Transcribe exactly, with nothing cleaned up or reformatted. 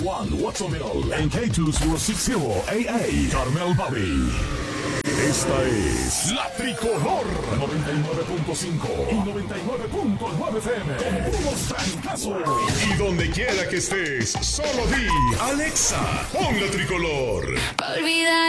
Juan Watsonville en K dos cero seis cero A A Carmel Valley. Esta es La Tricolor noventa y nueve punto cinco y noventa y nueve punto nueve F M con puros trancazos. Y donde quiera que estés, solo di Alexa, pon La Tricolor. Olvidar